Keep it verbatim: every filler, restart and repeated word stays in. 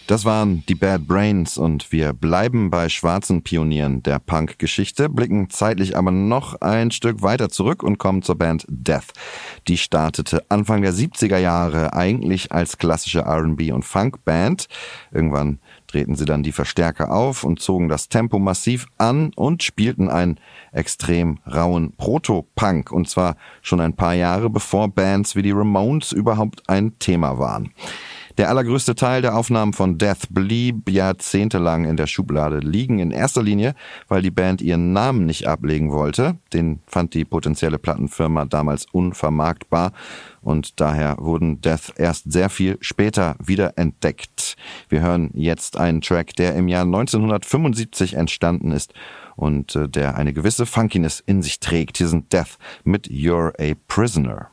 Das waren die Bad Brains und wir bleiben bei schwarzen Pionieren der Punk-Geschichte, blicken zeitlich aber noch ein Stück weiter zurück und kommen zur Band Death. Die startete Anfang der siebziger Jahre eigentlich als klassische R and B- und Funk-Band. Irgendwann drehten sie dann die Verstärker auf und zogen das Tempo massiv an und spielten einen extrem rauen Proto-Punk, und zwar schon ein paar Jahre bevor Bands wie die Ramones überhaupt ein Thema waren. Der allergrößte Teil der Aufnahmen von Death blieb jahrzehntelang in der Schublade liegen, in erster Linie, weil die Band ihren Namen nicht ablegen wollte. Den fand die potenzielle Plattenfirma damals unvermarktbar und daher wurden Death erst sehr viel später wieder entdeckt. Wir hören jetzt einen Track, der im Jahr neunzehnhundertfünfundsiebzig entstanden ist und der eine gewisse Funkiness in sich trägt. Hier sind Death mit You're a Prisoner.